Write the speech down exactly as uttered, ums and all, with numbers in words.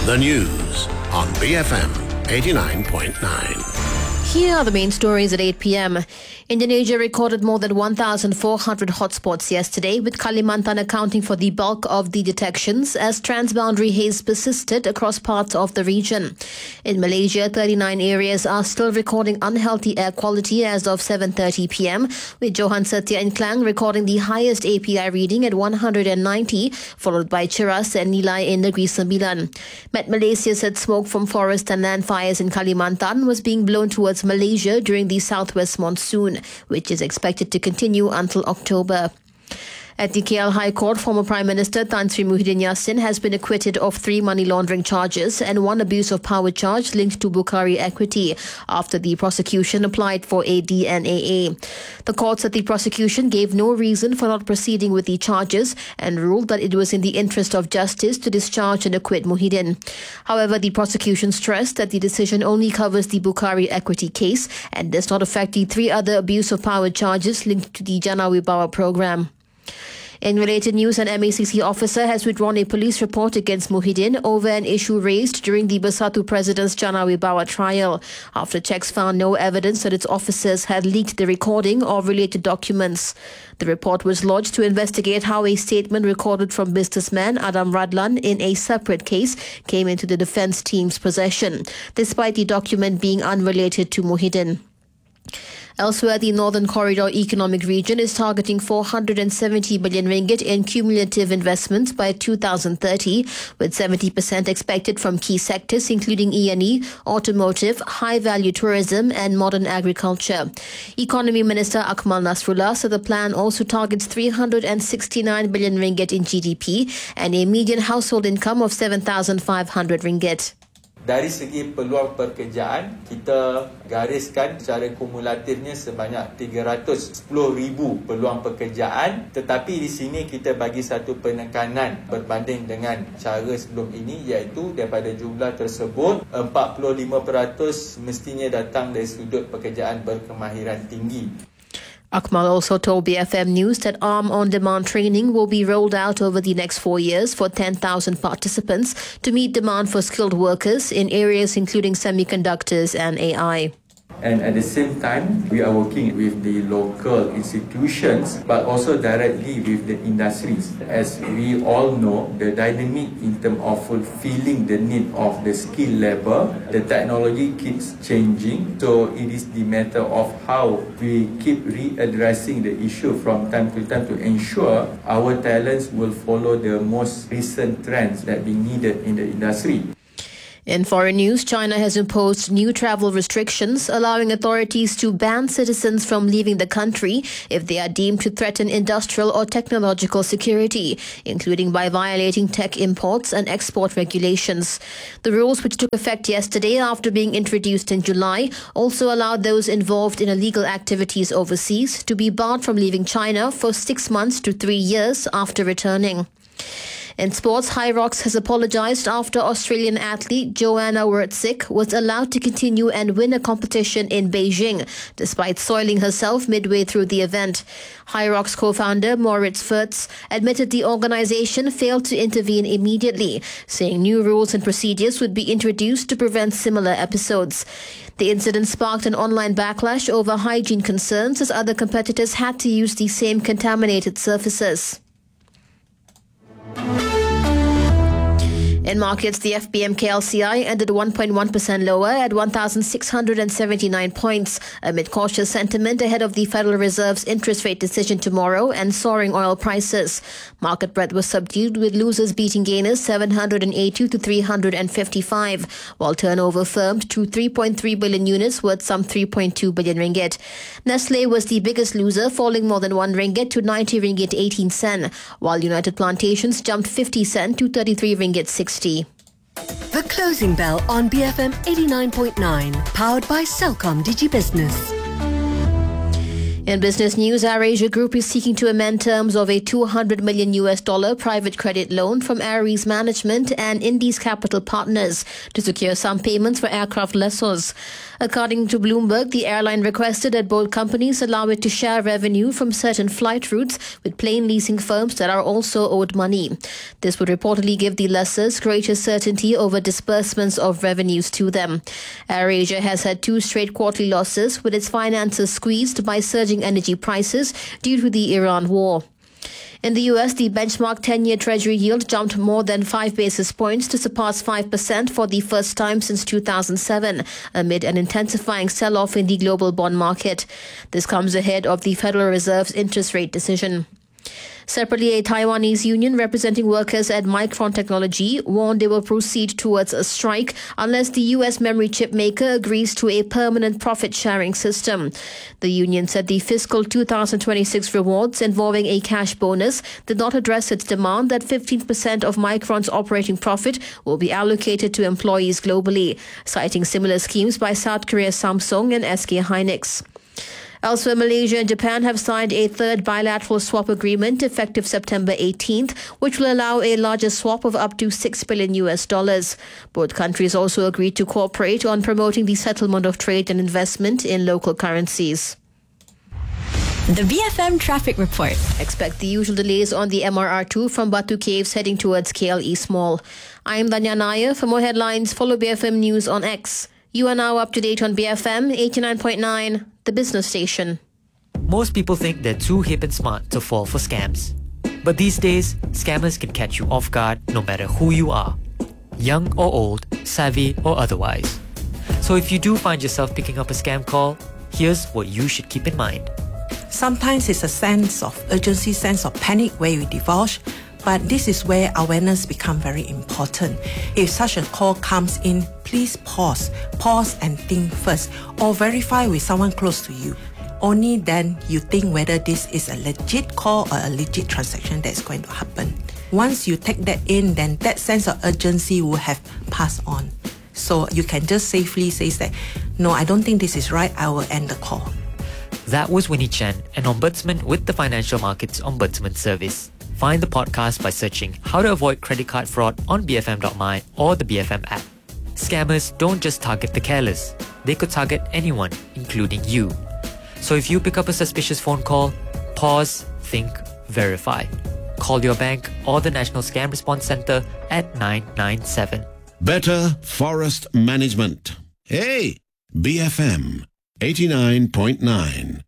The news on B F M eighty-nine point nine. Here are the main stories at eight p.m. Indonesia recorded more than one thousand four hundred hotspots yesterday, with Kalimantan accounting for the bulk of the detections as transboundary haze persisted across parts of the region. In Malaysia, thirty-nine areas are still recording unhealthy air quality as of seven thirty p.m, with Johan Setia in Klang recording the highest A P I reading at one hundred ninety, followed by Cheras and Nilai in Negeri Sembilan. Met Malaysia said smoke from forest and land fires in Kalimantan was being blown towards Malaysia during the southwest monsoon, which is expected to continue until October. At the K L High Court, former Prime Minister Tan Sri Muhyiddin Yassin has been acquitted of three money laundering charges and one abuse of power charge linked to Bukhari Equity after the prosecution applied for a D N A A. The court said the prosecution gave no reason for not proceeding with the charges and ruled that it was in the interest of justice to discharge and acquit Muhyiddin. However, the prosecution stressed that the decision only covers the Bukhari Equity case and does not affect the three other abuse of power charges linked to the Jana Wibawa program. In related news, an M A C C officer has withdrawn a police report against Muhyiddin over an issue raised during the Bersatu President's Jana Wibawa trial, after checks found no evidence that its officers had leaked the recording or related documents. The report was lodged to investigate how a statement recorded from businessman Adam Radlan in a separate case came into the defence team's possession, despite the document being unrelated to Muhyiddin. Elsewhere, the Northern Corridor Economic Region is targeting four hundred seventy billion ringgit in cumulative investments by two thousand thirty, with seventy percent expected from key sectors including E and E, automotive, high-value tourism and modern agriculture. Economy Minister Akmal Nasrullah said the plan also targets three hundred sixty-nine billion ringgit in G D P and a median household income of seven thousand five hundred ringgit. Dari segi peluang pekerjaan, kita gariskan secara kumulatifnya sebanyak tiga ratus sepuluh ribu peluang pekerjaan, tetapi di sini kita bagi satu penekanan berbanding dengan cara sebelum ini, iaitu daripada jumlah tersebut empat puluh lima peratus mestinya datang dari sudut pekerjaan berkemahiran tinggi. Akmal also told B F M News that arm on-demand training will be rolled out over the next four years for ten thousand participants to meet demand for skilled workers in areas including semiconductors and A I. And at the same time, we are working with the local institutions, but also directly with the industries. As we all know, the dynamic in terms of fulfilling the need of the skill level, the technology keeps changing. So it is the matter of how we keep readdressing the issue from time to time to ensure our talents will follow the most recent trends that be needed in the industry. In foreign news, China has imposed new travel restrictions, allowing authorities to ban citizens from leaving the country if they are deemed to threaten industrial or technological security, including by violating tech imports and export regulations. The rules, which took effect yesterday after being introduced in July, also allow those involved in illegal activities overseas to be barred from leaving China for six months to three years after returning. In sports, Hyrox has apologized after Australian athlete Joanna Wurtzik was allowed to continue and win a competition in Beijing, despite soiling herself midway through the event. Hyrox co-founder Moritz Furtz admitted the organization failed to intervene immediately, saying new rules and procedures would be introduced to prevent similar episodes. The incident sparked an online backlash over hygiene concerns as other competitors had to use the same contaminated surfaces. In markets, the F B M K L C I ended one point one percent lower at one thousand six hundred seventy-nine points amid cautious sentiment ahead of the Federal Reserve's interest rate decision tomorrow and soaring oil prices. Market breadth was subdued, with losers beating gainers seven hundred eighty to three hundred fifty-five, while turnover firmed to three point three billion units worth some three point two billion ringgit. Nestle was the biggest loser, falling more than one ringgit to ninety ringgit eighteen sen, while United Plantations jumped fifty cent to thirty-three ringgit sixty. The Closing Bell on B F M eighty-nine point nine, powered by Celcom DigiBusiness. In business news, AirAsia Group is seeking to amend terms of a two hundred million U S dollar private credit loan from Aries Management and Indies Capital Partners to secure some payments for aircraft lessors. According to Bloomberg, the airline requested that both companies allow it to share revenue from certain flight routes with plane leasing firms that are also owed money. This would reportedly give the lessors greater certainty over disbursements of revenues to them. AirAsia has had two straight quarterly losses, with its finances squeezed by surging energy prices due to the Iran war. In the U S, the benchmark ten-year Treasury yield jumped more than five basis points to surpass five percent for the first time since two thousand seven, amid an intensifying sell-off in the global bond market. This comes ahead of the Federal Reserve's interest rate decision. Separately, a Taiwanese union representing workers at Micron Technology warned they will proceed towards a strike unless the U S memory chip maker agrees to a permanent profit-sharing system. The union said the fiscal two thousand twenty-six rewards involving a cash bonus did not address its demand that fifteen percent of Micron's operating profit will be allocated to employees globally, citing similar schemes by South Korea's Samsung and S K Hynix. Elsewhere, Malaysia and Japan have signed a third bilateral swap agreement effective September eighteenth, which will allow a larger swap of up to six billion U S dollars. Both countries also agreed to cooperate on promoting the settlement of trade and investment in local currencies. The B F M Traffic Report. Expect the usual delays on the M R R two from Batu Caves heading towards K L East Mall. I'm Danya Nair. For more headlines, follow B F M News on X. You are now up to date on B F M eighty-nine point nine, the business station. Most people think they're too hip and smart to fall for scams. But these days, scammers can catch you off guard no matter who you are. Young or old, savvy or otherwise. So if you do find yourself picking up a scam call, here's what you should keep in mind. Sometimes it's a sense of urgency, sense of panic where you divulge. But this is where awareness becomes very important. If such a call comes in, please pause. Pause and think first, or verify with someone close to you. Only then you think whether this is a legit call or a legit transaction that's going to happen. Once you take that in, then that sense of urgency will have passed on. So you can just safely say that, no, I don't think this is right, I will end the call. That was Winnie Chen, an ombudsman with the Financial Markets Ombudsman Service. Find the podcast by searching How to Avoid Credit Card Fraud on B F M dot my or the B F M app. Scammers don't just target the careless. They could target anyone, including you. So if you pick up a suspicious phone call, pause, think, verify. Call your bank or the National Scam Response Centre at nine nine seven. Better Forest Management. Hey, B F M eighty-nine point nine.